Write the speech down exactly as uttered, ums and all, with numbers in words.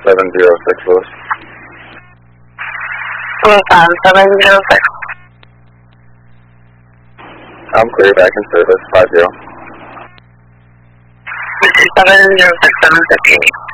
seven zero six, Lewis. Nissan seven zero six. I'm clear, back in service, five zero. seven zero six seven fifty-eight.